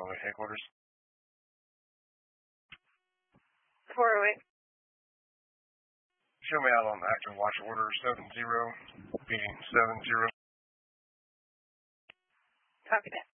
at headquarters. 408. Show me out on the active watch order 70, beating 70. Copy that.